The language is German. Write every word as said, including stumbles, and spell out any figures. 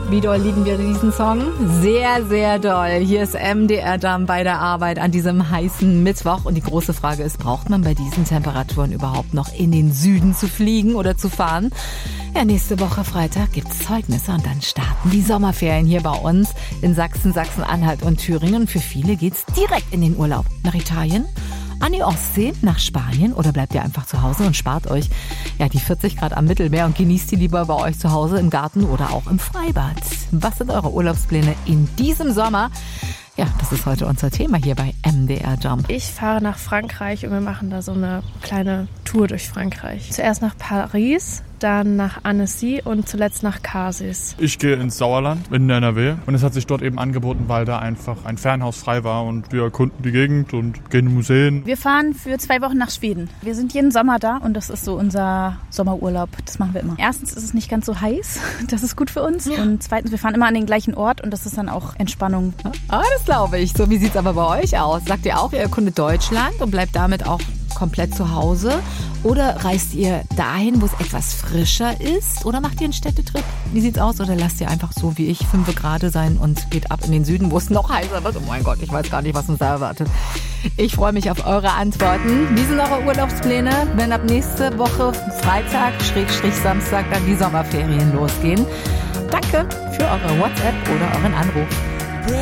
Wie doll lieben wir diesen Song? Sehr, sehr doll. Hier ist M D R Jump bei der Arbeit an diesem heißen Mittwoch. Und die große Frage ist, braucht man bei diesen Temperaturen überhaupt noch in den Süden zu fliegen oder zu fahren? Ja, nächste Woche Freitag gibt's Zeugnisse und dann starten die Sommerferien hier bei uns in Sachsen, Sachsen-Anhalt und Thüringen. Für viele geht's direkt in den Urlaub. Nach Italien, an die Ostsee, nach Spanien oder bleibt ihr einfach zu Hause und spart euch ja die vierzig Grad am Mittelmeer und genießt die lieber bei euch zu Hause im Garten oder auch im Freibad. Was sind eure Urlaubspläne in diesem Sommer? Ja, das ist heute unser Thema hier bei M D R Jump. Ich fahre nach Frankreich und wir machen da so eine kleine Tour durch Frankreich. Zuerst nach Paris, dann nach Annecy und zuletzt nach Cassis. Ich gehe ins Sauerland in N R W und es hat sich dort eben angeboten, weil da einfach ein Fernhaus frei war und wir erkunden die Gegend und gehen in Museen. Wir fahren für zwei Wochen nach Schweden. Wir sind jeden Sommer da und das ist so unser Sommerurlaub. Das machen wir immer. Erstens ist es nicht ganz so heiß, das ist gut für uns. Ja. Und zweitens, wir fahren immer an den gleichen Ort und das ist dann auch Entspannung. Ah, das glaube ich. So, wie sieht's aber bei euch aus? Sagt ihr auch, ihr erkundet Deutschland und bleibt damit auch komplett zu Hause? Oder reist ihr dahin, wo es etwas frischer ist? Oder macht ihr einen Städtetrip? Wie sieht's aus? Oder lasst ihr einfach so wie ich fünf Grad sein und geht ab in den Süden, wo es noch heißer wird? Oh mein Gott, ich weiß gar nicht, was uns da erwartet. Ich freue mich auf eure Antworten. Wie sind eure Urlaubspläne, wenn ab nächste Woche Freitag, Schrägstrich Samstag, dann die Sommerferien losgehen? Danke für eure WhatsApp oder euren Anruf.